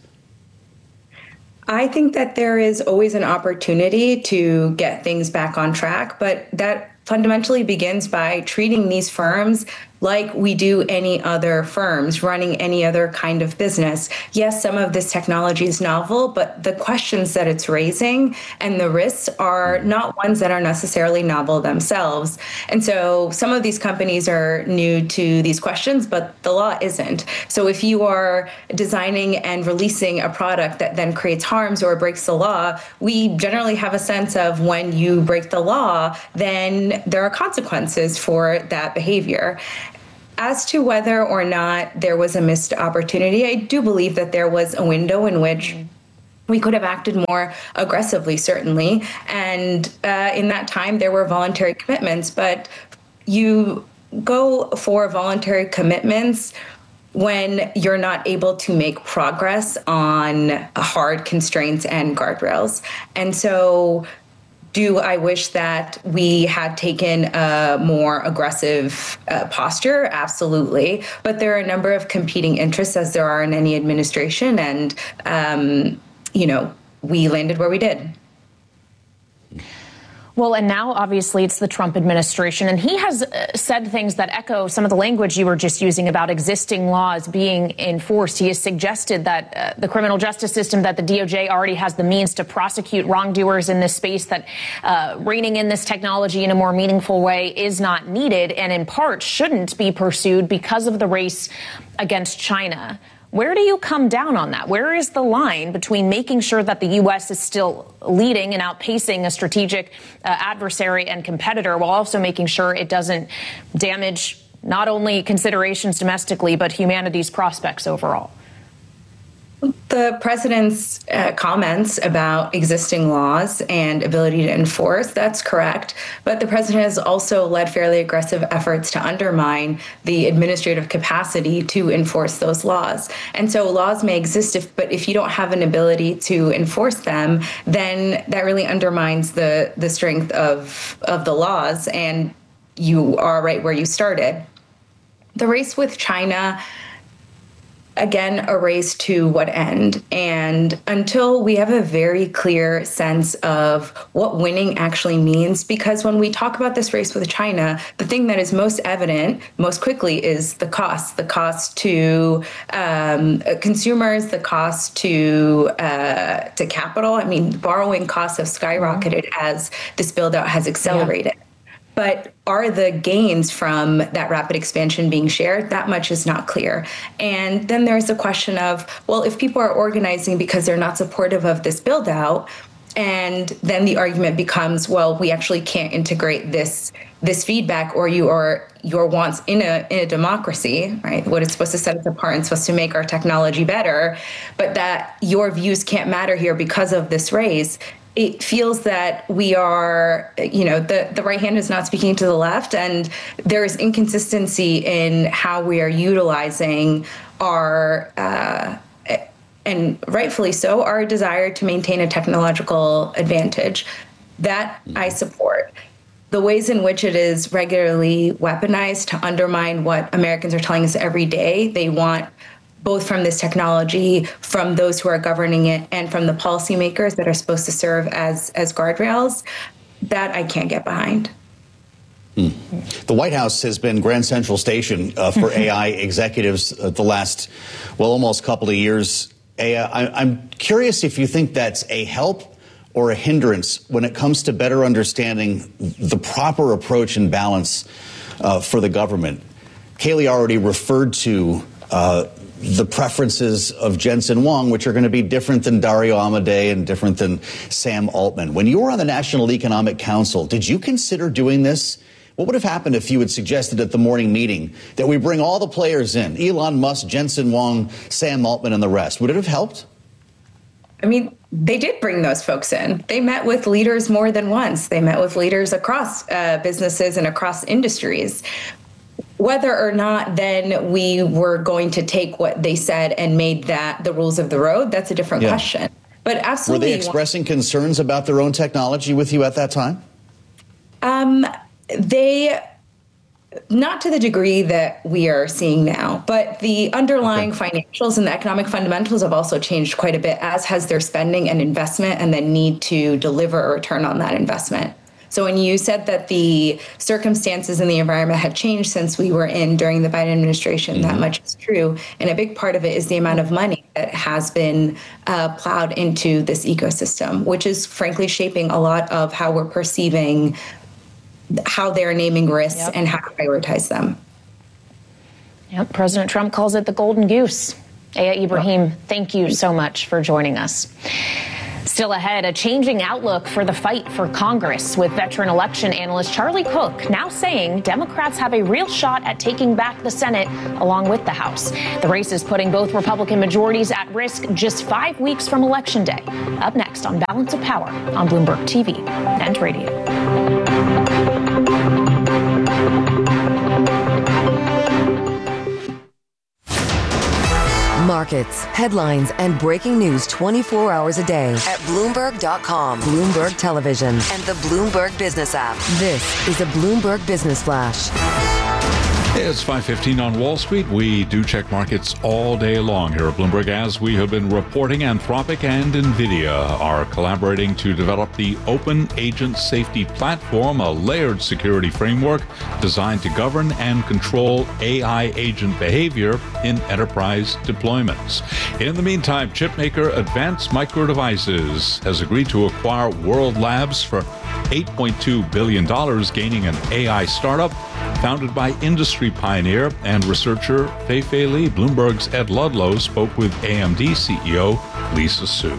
I think that there is always an opportunity to get things back on track, but that fundamentally begins by treating these firms like we do any other firms running any other kind of business. Yes, some of this technology is novel, but the questions that it's raising and the risks are not ones that are necessarily novel themselves. And so some of these companies are new to these questions, but the law isn't. So if you are designing and releasing a product that then creates harms or breaks the law, we generally have a sense of when you break the law, then there are consequences for that behavior. As to whether or not there was a missed opportunity, I do believe that there was a window in which we could have acted more aggressively, certainly. And uh, in that time, there were voluntary commitments. But you go for voluntary commitments when you're not able to make progress on hard constraints and guardrails. And so do I wish that we had taken a more aggressive uh, posture? Absolutely. But there are a number of competing interests, as there are in any administration. And, um, you know, we landed where we did. Well, and now, obviously, it's the Trump administration, and he has uh, said things that echo some of the language you were just using about existing laws being enforced. He has suggested that uh, the criminal justice system, that the D O J already has the means to prosecute wrongdoers in this space, that uh, reining in this technology in a more meaningful way is not needed, and in part shouldn't be pursued because of the race against China. Where do you come down on that? Where is the line between making sure that the U S is still leading and outpacing a strategic uh, adversary and competitor, while also making sure it doesn't damage not only considerations domestically, but humanity's prospects overall? The president's uh, comments about existing laws and ability to enforce, that's correct. But the president has also led fairly aggressive efforts to undermine the administrative capacity to enforce those laws. And so laws may exist, if, but if you don't have an ability to enforce them, then that really undermines the, the strength of, of the laws, and you are right where you started. The race with China, again, a race to what end? And until we have a very clear sense of what winning actually means, because when we talk about this race with China, the thing that is most evident most quickly is the cost, the cost to um, consumers, the cost to uh, to capital. I mean, borrowing costs have skyrocketed as this build out has accelerated. Yeah. But are the gains from that rapid expansion being shared? That much is not clear. And then there's the question of, well, if people are organizing because they're not supportive of this build out, and then the argument becomes, well, we actually can't integrate this this feedback or you or your wants in a in a democracy, right? What is supposed to set us apart and supposed to make our technology better, but that your views can't matter here because of this race. It feels that we are, you know, the, the right hand is not speaking to the left, and there is inconsistency in how we are utilizing our, uh, and rightfully so, our desire to maintain a technological advantage. That I support. The ways in which it is regularly weaponized to undermine what Americans are telling us every day they want, both from this technology, from those who are governing it, and from the policymakers that are supposed to serve as, as guardrails, that I can't get behind. Hmm. The White House has been Grand Central Station uh, for A I executives uh, the last, well, almost couple of years. A I, I'm curious if you think that's a help or a hindrance when it comes to better understanding the proper approach and balance uh, for the government. Kayleigh already referred to uh, the preferences of Jensen Huang, which are going to be different than Dario Amodei and different than Sam Altman. When you were on the National Economic Council, did you consider doing this? What would have happened if you had suggested at the morning meeting that we bring all the players in, Elon Musk, Jensen Huang, Sam Altman, and the rest? Would it have helped? I mean, they did bring those folks in. They met with leaders more than once. They met with leaders across uh, businesses and across industries. Whether or not then we were going to take what they said and made that the rules of the road, that's a different yeah. question. But absolutely. Were they expressing concerns about their own technology with you at that time? Um, they, not to the degree that we are seeing now, but the underlying okay. financials and the economic fundamentals have also changed quite a bit, as has their spending and investment and the need to deliver a return on that investment. So when you said that the circumstances and the environment have changed since we were in during the Biden administration, mm-hmm. that much is true. And a big part of it is the amount of money that has been uh, plowed into this ecosystem, which is frankly shaping a lot of how we're perceiving how they're naming risks yep. and how to prioritize them. Yep, President Trump calls it the golden goose. Aya Ibrahim, thank you so much for joining us. Still ahead, a changing outlook for the fight for Congress, with veteran election analyst Charlie Cook now saying Democrats have a real shot at taking back the Senate along with the House. The race is putting both Republican majorities at risk just five weeks from Election Day. Up next on Balance of Power on Bloomberg T V and Radio. Markets, headlines, and breaking news twenty-four hours a day at Bloomberg dot com, Bloomberg Television, and the Bloomberg Business app. This is a Bloomberg Business Flash. It's five fifteen on Wall Street. We do check markets all day long here at Bloomberg. As we have been reporting, Anthropic and NVIDIA are collaborating to develop the Open Agent Safety Platform, a layered security framework designed to govern and control A I agent behavior in enterprise deployments. In the meantime, chipmaker Advanced Micro Devices has agreed to acquire World Labs for eight point two billion dollars, gaining an A I startup founded by industry pioneer and researcher Fei-Fei Li. Bloomberg's Ed Ludlow spoke with A M D C E O Lisa Su.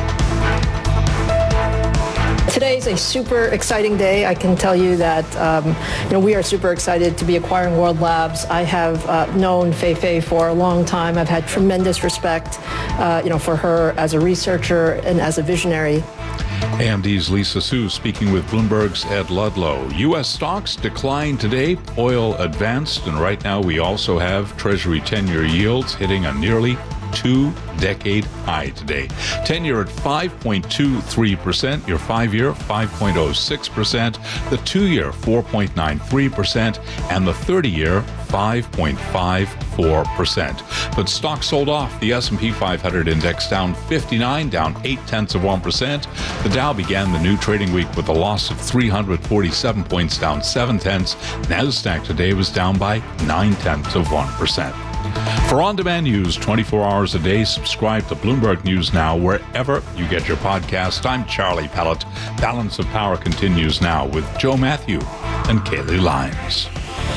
Today's a super exciting day. I can tell you that um, you know we are super excited to be acquiring World Labs. I have uh, known Fei-Fei for a long time. I've had tremendous respect, uh, you know, for her as a researcher and as a visionary. A M D's Lisa Su speaking with Bloomberg's Ed Ludlow. U S stocks declined today. Oil advanced, and right now we also have Treasury ten-year yields hitting a nearly two-decade high today. ten-year at five point two three percent, your five-year five point oh six percent, the two-year four point nine three percent, and the thirty-year five point five four percent. But stocks sold off. The S and P five hundred index down fifty-nine, down eight tenths of one percent. The Dow began the new trading week with a loss of three hundred forty-seven points, down seven tenths. NASDAQ today was down by nine tenths of one percent. For on-demand news twenty-four hours a day, subscribe to Bloomberg News Now wherever you get your podcast. I'm Charlie Pellet. Balance of Power continues now with Joe Matthew and Kaylee Lyons.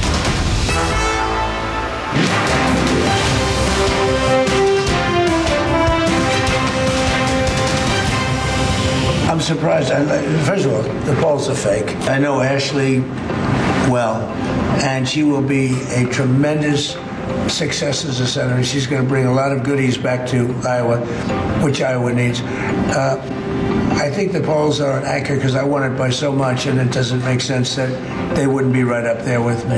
I'm surprised. I, first of all, the polls are fake. I know Ashley well, and she will be a tremendous success as a senator. She's going to bring a lot of goodies back to Iowa, which Iowa needs. Uh, I think the polls are accurate because I won it by so much, and it doesn't make sense that they wouldn't be right up there with me.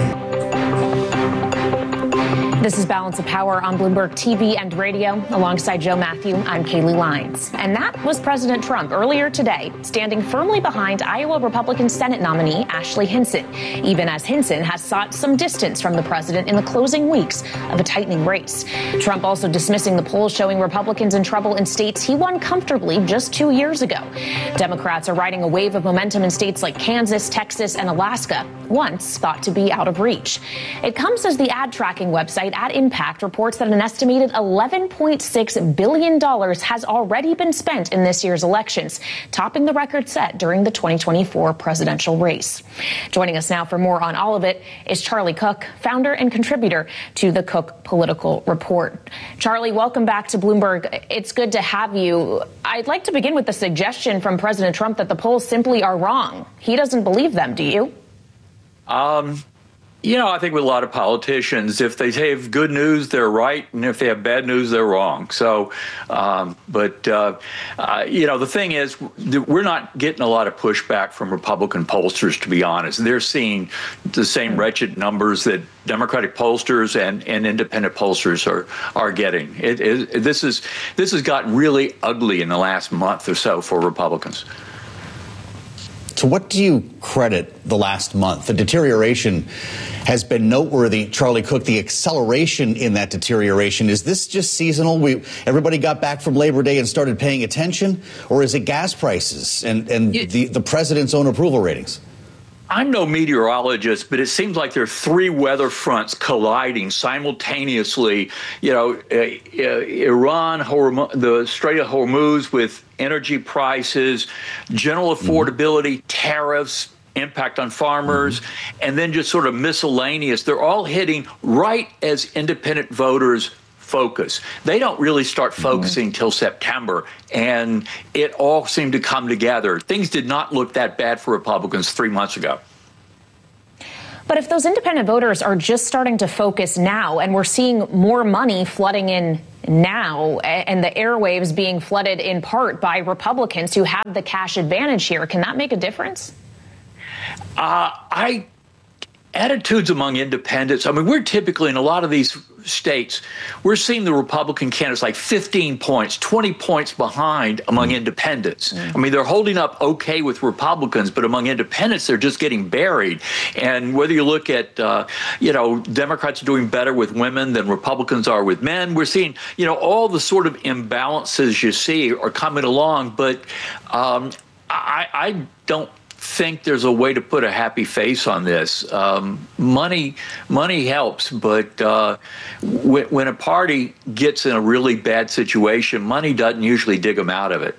This is Balance of Power on Bloomberg T V and Radio. Alongside Joe Matthew, I'm Kaylee Lyons. And that was President Trump earlier today, standing firmly behind Iowa Republican Senate nominee Ashley Hinson, even as Hinson has sought some distance from the president in the closing weeks of a tightening race. Trump also dismissing the polls showing Republicans in trouble in states he won comfortably just two years ago. Democrats are riding a wave of momentum in states like Kansas, Texas, and Alaska, once thought to be out of reach. It comes as the ad tracking website At Impact reports that an estimated eleven point six billion dollars has already been spent in this year's elections, topping the record set during the twenty twenty-four presidential race. Joining us now for more on all of it is Charlie Cook, founder and contributor to the Cook Political Report. Charlie, welcome back to Bloomberg. It's good to have you. I'd like to begin with the suggestion from President Trump that the polls simply are wrong. He doesn't believe them, do you? Um. You know, I think with a lot of politicians, if they have good news, they're right, and if they have bad news, they're wrong. So, um, but, uh, uh, you know, the thing is, we're not getting a lot of pushback from Republican pollsters, to be honest. They're seeing the same wretched numbers that Democratic pollsters and, and independent pollsters are are getting. It, it, this is this has gotten really ugly in the last month or so for Republicans. to what do you credit the last month? The deterioration has been noteworthy. Charlie Cook, the acceleration in that deterioration, is this just seasonal? We everybody got back from Labor Day and started paying attention, or is it gas prices and, and the, the president's own approval ratings? I'm no meteorologist, but it seems like there are three weather fronts colliding simultaneously. You know, uh, uh, Iran, Hormuz, the Strait of Hormuz with energy prices, general affordability, mm-hmm. tariffs, impact on farmers, mm-hmm. and then just sort of miscellaneous. They're all hitting right as independent voters focus. They don't really start focusing mm-hmm. till September, and it all seemed to come together. Things did not look that bad for Republicans three months ago. But if those independent voters are just starting to focus now, and we're seeing more money flooding in now, and the airwaves being flooded in part by Republicans who have the cash advantage here, can that make a difference? Uh, I attitudes among independents. I mean, we're typically in a lot of these states, we're seeing the Republican candidates like fifteen points, twenty points behind among independents. Mm. I mean, they're holding up okay with Republicans, but among independents, they're just getting buried. And whether you look at, uh, you know, Democrats are doing better with women than Republicans are with men, we're seeing, you know, all the sort of imbalances you see are coming along. But um, I, I don't think there's a way to put a happy face on this. Um, money, money helps, but uh, w- when a party gets in a really bad situation, money doesn't usually dig them out of it.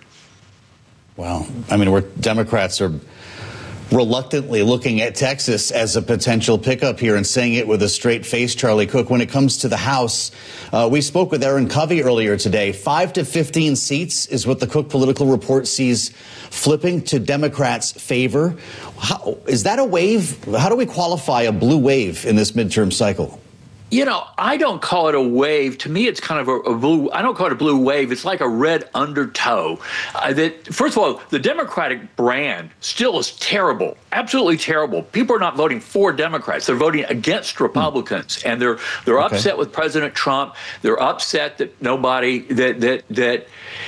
Well, I mean, we're Democrats are reluctantly looking at Texas as a potential pickup here and saying it with a straight face, Charlie Cook. When it comes to the House, uh, we spoke with Aaron Covey earlier today. Five to fifteen seats is what the Cook Political Report sees flipping to Democrats' favor. How, is that a wave? How do we qualify a blue wave in this midterm cycle? You know, I don't call it a wave. To me, it's kind of a, a blue. I don't call it a blue wave. It's like a red undertow. Uh, that first of all, the Democratic brand still is terrible, absolutely terrible. People are not voting for Democrats; they're voting against Republicans, and they're they're okay. upset with President Trump. They're upset that nobody that that that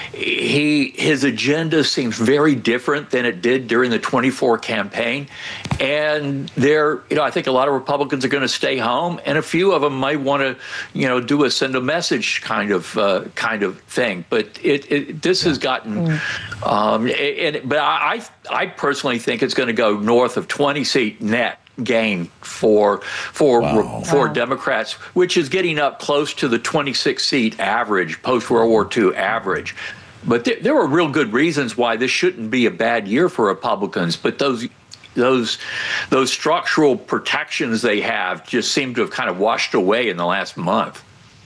he his agenda seems very different than it did during the twenty-four campaign, and they're you know I think a lot of Republicans are going to stay home, and a few of them might want to, you know, do a send a message kind of uh, kind of thing. But it, it this has gotten, mm. um, and but I I personally think it's going to go north of twenty seat net gain for for wow. for wow. Democrats, which is getting up close to the twenty-six seat average, post World War Two average. But there, there are real good reasons why this shouldn't be a bad year for Republicans. But those. Those those structural protections they have just seem to have kind of washed away in the last month.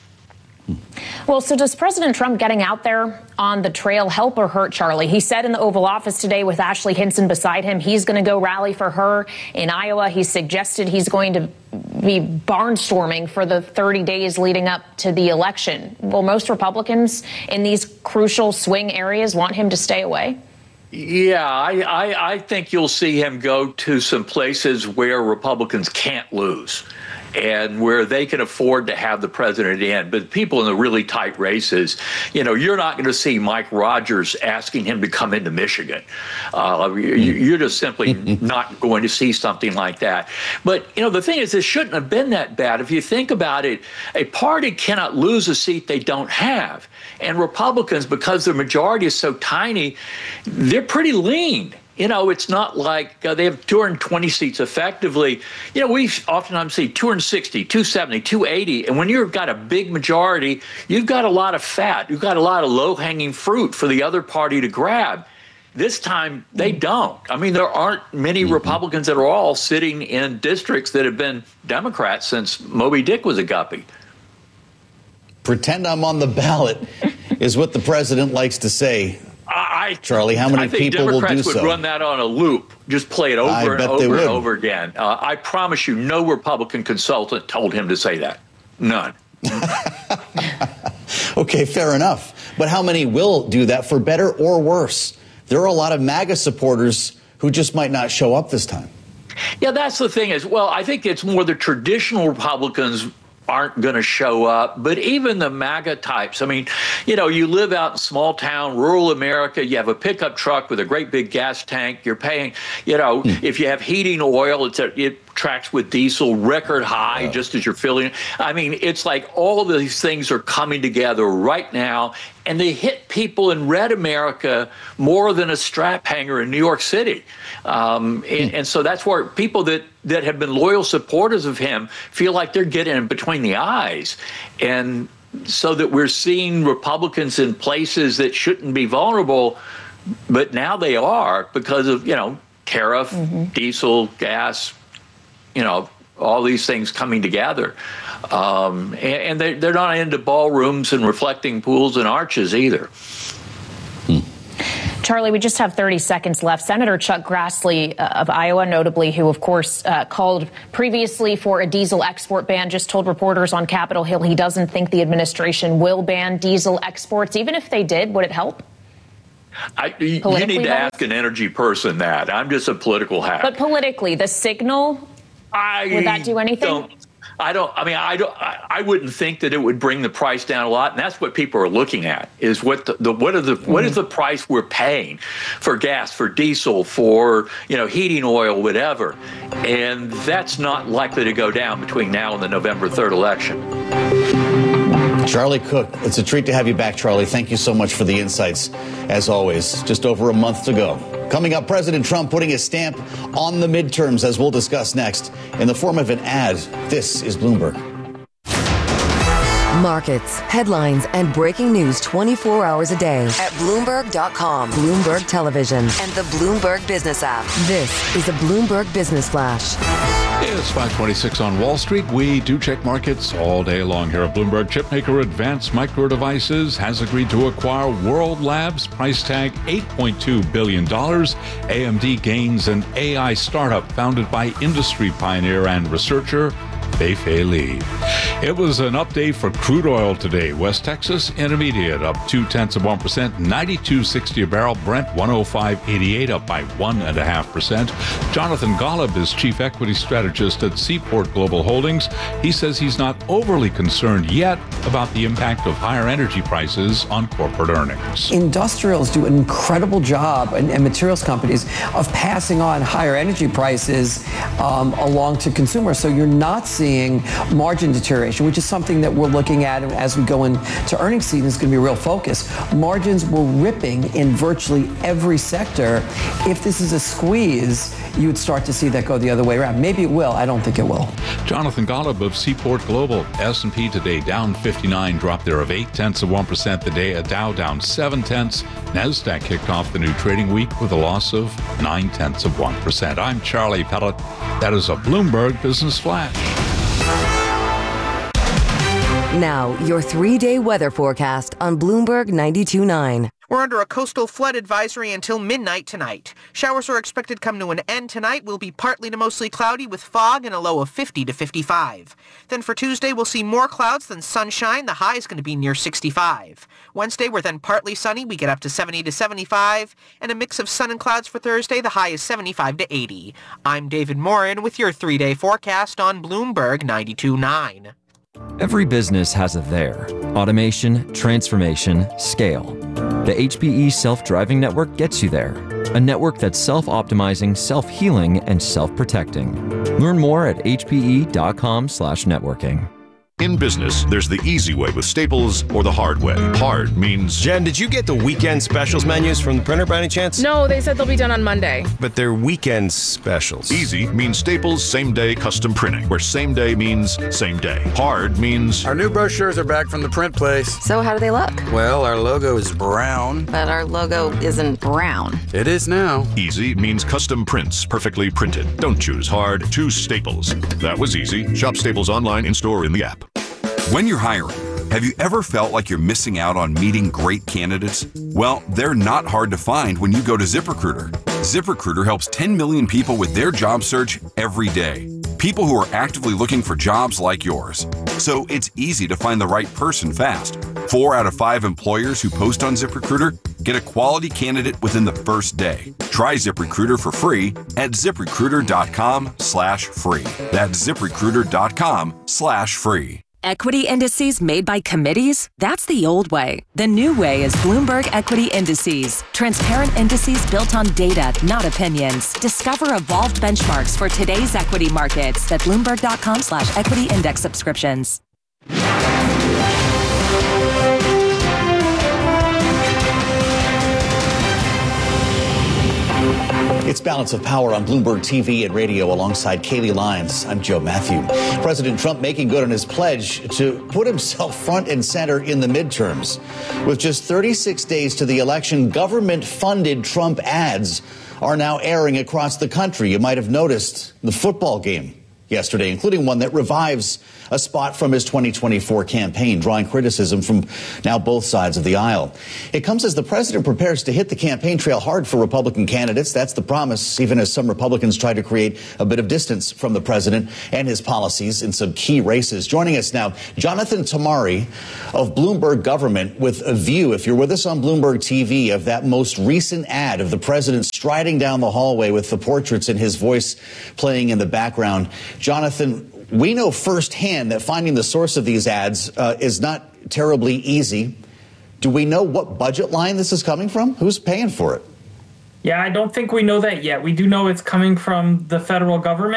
Well, so does President Trump getting out there on the trail help or hurt, Charlie? He said in the Oval Office today with Ashley Hinson beside him, he's going to go rally for her in Iowa. He suggested he's going to be barnstorming for the thirty days leading up to the election. Will most Republicans in these crucial swing areas want him to stay away? Yeah, I, I, I think you'll see him go to some places where Republicans can't lose and where they can afford to have the president in. But people in the really tight races, you know, you're not going to see Mike Rogers asking him to come into Michigan. Uh, you're just simply not going to see something like that. But, you know, the thing is, this shouldn't have been that bad. If you think about it, a party cannot lose a seat they don't have. And Republicans, because their majority is so tiny, they're pretty lean. You know, it's not like uh, they have two hundred twenty seats effectively. You know, we oftentimes see two hundred sixty, two seventy, two eighty. And when you've got a big majority, you've got a lot of fat. You've got a lot of low-hanging fruit for the other party to grab. This time, they don't. I mean, there aren't many mm-hmm. Republicans at all sitting in districts that have been Democrats since Moby Dick was a guppy. Pretend I'm on the ballot is what the president likes to say. I, Charlie, how many I think people Democrats will do would so? Run that on a loop, just play it over I and bet over they would. and over again. Uh, I promise you, no Republican consultant told him to say that. None. Okay, fair enough. But how many will do that, for better or worse? There are a lot of MAGA supporters who just might not show up this time. Yeah, that's the thing is, well, I think it's more the traditional Republicans aren't going to show up. But even the MAGA types, I mean, you know, you live out in small town, rural America, you have a pickup truck with a great big gas tank, you're paying, you know, hmm. if you have heating oil, it's a, it tracks with diesel, record high, oh. just as you're filling. I mean, it's like all of these things are coming together right now, and they hit people in red America more than a strap hanger in New York City. Um, and, and so that's where people that, that have been loyal supporters of him feel like they're getting in between the eyes. And so that we're seeing Republicans in places that shouldn't be vulnerable, but now they are because of, you know, tariff, mm-hmm. diesel, gas, you know, all these things coming together. Um, and and they, they're not into ballrooms and reflecting pools and arches either. Hmm. Charlie, we just have thirty seconds left. Senator Chuck Grassley uh, of Iowa, notably, who, of course, uh, called previously for a diesel export ban, just told reporters on Capitol Hill he doesn't think the administration will ban diesel exports. Even if they did, would it help? I, you need to ask an energy person that. I'm just a political hack. But politically, the signal, I would that do anything? Don't, I don't. I mean, I don't. I, I wouldn't think that it would bring the price down a lot, and that's what people are looking at: is what the, the what are the mm-hmm. what is the price we're paying for gas, for diesel, for you know heating oil, whatever, and that's not likely to go down between now and the November third election. Charlie Cook, it's a treat to have you back, Charlie. Thank you so much for the insights, as always. Just over a month to go. Coming up, President Trump putting his stamp on the midterms, as we'll discuss next, in the form of an ad. This is Bloomberg. Markets, headlines, and breaking news twenty-four hours a day at Bloomberg dot com, Bloomberg Television, and the Bloomberg Business app. This is the Bloomberg Business Flash. It's five twenty-six on Wall Street. We do check markets all day long here at Bloomberg. Chipmaker Advanced Micro Devices has agreed to acquire World Labs, price tag eight point two billion dollars. A M D gains an A I startup founded by industry pioneer and researcher Fei-Fei Li. It was an update for crude oil today. West Texas Intermediate up two tenths of one percent, ninety-two sixty a barrel. Brent one oh five eighty-eight up by one and a half percent. Jonathan Golub is chief equity strategist at Seaport Global Holdings. He says he's not overly concerned yet about the impact of higher energy prices on corporate earnings. Industrials do an incredible job, and, and materials companies, of passing on higher energy prices um, along to consumers. So you're not seeing margin deterioration, which is something that we're looking at as we go into earnings season. Is going to be a real focus. Margins were ripping in virtually every sector. If this is a squeeze, you would start to see that go the other way around. Maybe it will. I don't think it will. Jonathan Golub of Seaport Global. S and P today down fifty-nine, drop there of eight tenths of one percent the day. A Dow down seven tenths. NASDAQ kicked off the new trading week with a loss of nine tenths of one percent. I'm Charlie Pellet. That is a Bloomberg Business Flash. Now, your three-day weather forecast on Bloomberg ninety-two point nine. We're under a coastal flood advisory until midnight tonight. Showers are expected to come to an end tonight. Will be partly to mostly cloudy with fog and a low of fifty to fifty-five. Then for Tuesday, we'll see more clouds than sunshine. The high is going to be near sixty-five. Wednesday, we're then partly sunny. We get up to seventy to seventy-five. And a mix of sun and clouds for Thursday. The high is seventy-five to eighty. I'm David Morin with your three-day forecast on Bloomberg ninety-two point nine. Every business has a there. Automation, transformation, scale. The H P E Self-Driving Network gets you there. A network that's self-optimizing, self-healing, and self-protecting. Learn more at h p e dot com slash networking. In business, there's the easy way with Staples or the hard way. Hard means... Jen, did you get the weekend specials menus from the printer by any chance? No, they said they'll be done on Monday. But they're weekend specials. Easy means Staples same-day custom printing, where same day means same day. Hard means... Our new brochures are back from the print place. So how do they look? Well, our logo is brown. But our logo isn't brown. It is now. Easy means custom prints, perfectly printed. Don't choose hard, choose Staples. That was easy. Shop Staples online, in-store, in the app. When you're hiring, have you ever felt like you're missing out on meeting great candidates? Well, they're not hard to find when you go to ZipRecruiter. ZipRecruiter helps ten million people with their job search every day. People who are actively looking for jobs like yours. So it's easy to find the right person fast. Four out of five employers who post on ZipRecruiter get a quality candidate within the first day. Try ZipRecruiter for free at ZipRecruiter dot com slash free. That's ZipRecruiter dot com slash free. Equity indices made by committees? That's the old way. The new way is Bloomberg Equity Indices. Transparent indices built on data, not opinions. Discover evolved benchmarks for today's equity markets at Bloomberg.com slash equity index subscriptions. It's Balance of Power on Bloomberg T V and radio alongside Kaylee Lyons. I'm Joe Matthew. President Trump making good on his pledge to put himself front and center in the midterms. With just thirty-six days to the election, government-funded Trump ads are now airing across the country. You might have noticed the football game yesterday, including one that revives a spot from his twenty twenty-four campaign, drawing criticism from now both sides of the aisle. It comes as the president prepares to hit the campaign trail hard for Republican candidates. That's the promise, even as some Republicans try to create a bit of distance from the president and his policies in some key races. Joining us now, Jonathan Tamari of Bloomberg Government with a view, if you're with us on Bloomberg T V, of that most recent ad of the president striding down the hallway with the portraits and his voice playing in the background. Jonathan, we know firsthand that finding the source of these ads uh, is not terribly easy. Do we know what budget line this is coming from? Who's paying for it? Yeah, I don't think we know that yet. We do know it's coming from the federal government.